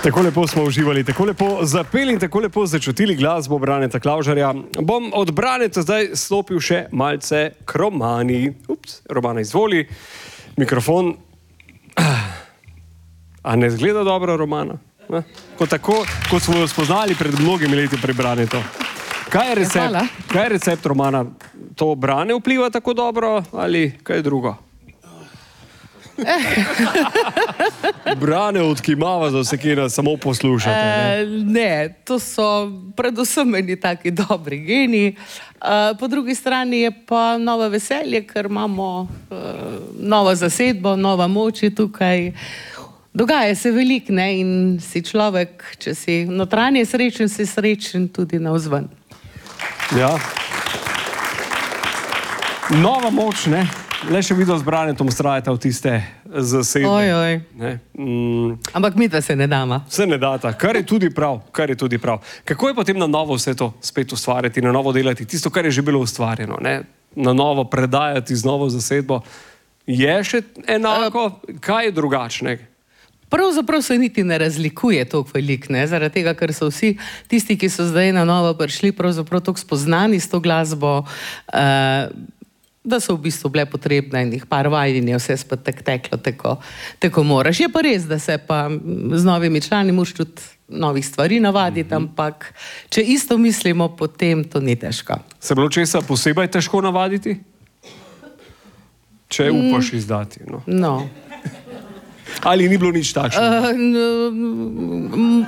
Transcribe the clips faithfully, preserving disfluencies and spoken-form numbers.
Tako lepo smo uživali, tako lepo zapeli in tako lepo začutili glasbo Braneta Klavžarja. Bom od Braneta zdaj stopil še malce k Romani. Ups, Romana izvoli. Mikrofon. A ne zgleda dobro, Romana? Ne? Kot tako, kot smo jo spoznali pred mnogimi leti pri Branetu. Kaj je recept, kaj je recept, Romana? To Brane vpliva tako dobro ali kaj drugo? Brane odkimava za vse, ki nas samo poslušate. Ne? Uh, ne, to so predvsem eni taki dobri geni. Uh, po drugi strani je pa novo veselje, ker imamo uh, novo zasedbo, nova moč je tukaj. Dogaja se veliko, ne, in si človek, če si notranje srečen, si srečen tudi navzven. Ja. Nova moč, ne? Le še videl z Branetom strajata v tiste zasedbe. Oj, oj. Ne? Mm. Ampak mi da se ne dama. Se ne data, kar je tudi prav, kar je tudi prav. Kako je potem na novo vse to spet ustvarjati, na novo delati, tisto, kar je že bilo ustvarjeno, ne? Na novo predajati z novo zasedbo? Je še enako? Uh, kaj je drugačnega? Pravzaprav se niti ne razlikuje toliko veliko, ne, zaradi tega, ker so vsi tisti, ki so zdaj na novo prišli, pravzaprav toliko spoznani s to glasbo, uh, da so v bistvu bile potrebne in jih par vaj in je vse spet tek teklo, tako, tako moraš. Je pa res, da se pa z novimi člani moraš tudi novih stvari navaditi, mm-hmm. ampak če isto mislimo, potem to ni težko. Se bilo česa posebej težko navaditi? Če upaš mm. izdati, no. No. Ali ni bilo nič takšnega? Uh,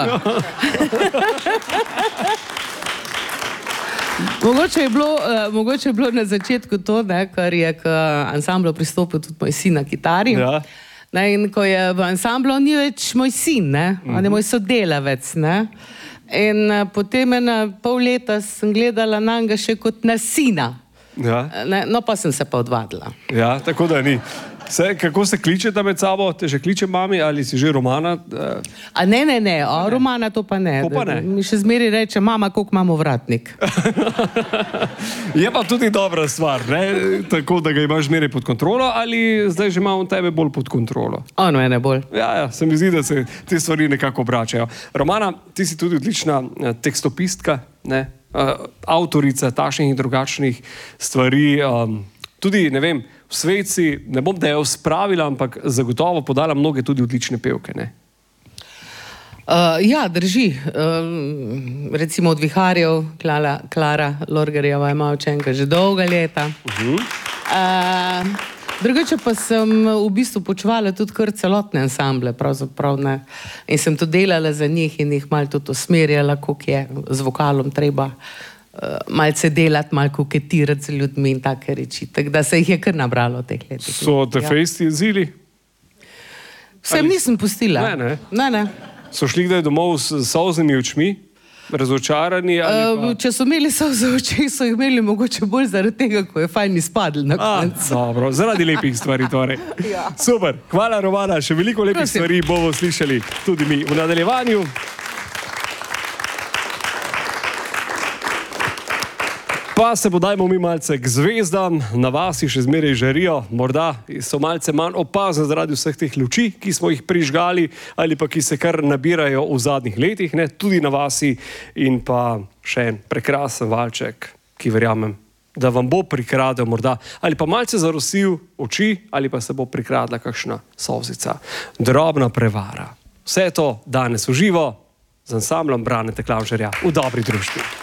mogoče, je bilo, uh, mogoče je bilo na začetku to, ne, kar je k ansamblu pristopil tudi moj sin na kitari. Ja. Ne, in ko je v ansamblu, on ni več moj sin, ne, mm-hmm. on je moj sodelavec. Ne. In uh, potem ena pol leta sem gledala na njega še kot na sina. Ja. Ne, no, pa sem se pa odvadila. Ja, tako da ni. Se, kako se kličete med sabo? Te že kliče mami ali si že Romana? A ne, ne, ne, o, ne. Romana to pa ne. To pa ne. Mi še zmeri reče, mama, koliko imamo vratnik. Je pa tudi dobra stvar, ne? Tako, da ga imaš zmeri pod kontrolo ali zdaj že imamo tebe bolj pod kontrolo? Ono ene bolj. Ja, ja, se mi zdi, da se te stvari nekako obračajo. Romana, ti si tudi odlična tekstopistka, ne? Uh, avtorica takšnih in drugačnih stvari. Um, tudi, ne vem, v Sveci, ne bom da jo spravila, ampak zagotovo podala mnoge tudi odlične pevke, ne? Uh, ja, drži. Uh, recimo od Viharjev, Klara, Klara Lorgerjeva ima učenka že dolga leta. Uh-huh. uh, drugače pa sem v bistvu počuvala tudi kar celotne ansamble, pravzaprav ne. In sem to delala za njih in jih malo tudi usmerjala, koliko je z vokalom treba Uh, malce delati, malo koketirati z ljudmi in take reči. Tako da se jih je kar nabralo v teh letih. So te ja. fejsti jezili? Vsem Ali... nisem pustila. Ne, ne. ne, ne. So šli kdaj domov s solznimi očmi? Razočarani? Ali pa... uh, če so imeli solze oči, so jih imeli mogoče bolj zaradi tega, ko je fajn izpadl na koncu. Dobro, zaradi lepih stvari torej. Ja. Super, hvala Romana, še veliko lepih Prosim. stvari bomo slišali tudi mi v nadaljevanju. Pa se podajmo mi malce k zvezdam, na vasi še zmeraj žarijo, morda so malce manj opazne zaradi vseh teh luči, ki smo jih prižgali ali pa ki se kar nabirajo v zadnjih letih, ne, tudi na vasi in pa še en prekrasen valček, ki verjamem, da vam bo prikradel morda ali pa malce zarosil oči ali pa se bo prikradla kakšna solzica. Drobna prevara. Vse to danes v živo z ansamblom Braneta Klavžarja v dobri družbi.